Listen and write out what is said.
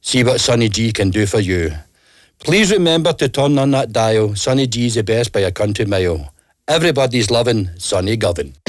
See what Sonny G can do for you. Please remember to turn on that dial. Sonny G's the best by a country mile. Everybody's loving Sonny Govan.